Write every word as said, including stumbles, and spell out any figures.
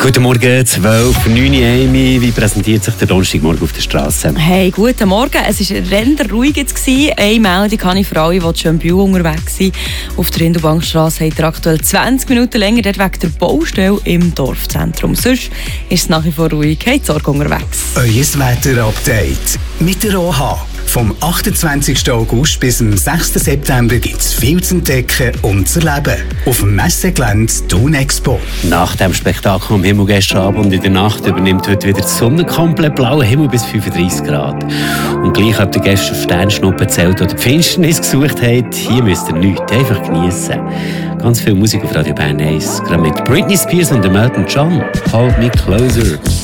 Guten Morgen, zwölf Uhr neun Amy. Wie präsentiert sich der Donnerstagmorgen auf der Straße? Hey, guten Morgen. Es war renner ruhig jetzt. Eine Meldung habe ich für alle, die schon im unterwegs sind. Auf der Hindelbankstrasse habt ihr aktuell zwanzig Minuten länger dort wegen der Baustelle im Dorfzentrum. Sonst ist es nach wie vor ruhig. Keine Sorge unterwegs. Euer Wetter-Update mit der O H. Vom achtundzwanzigsten August bis zum sechsten September gibt es viel zu entdecken und zu erleben. Auf dem Messegelände Thun Expo. Nach dem Spektakel am Himmel gestern Abend und in der Nacht übernimmt heute wieder die Sonne komplett blauer Himmel bis fünfunddreissig Grad. Und gleich habt ihr gestern Sternschnuppen gezählt oder die Finsternis gesucht habt, hier müsst ihr nichts, einfach geniessen. Ganz viel Musik auf Radio Bern eins, gerade mit Britney Spears und Elton John. Hold Me Closer.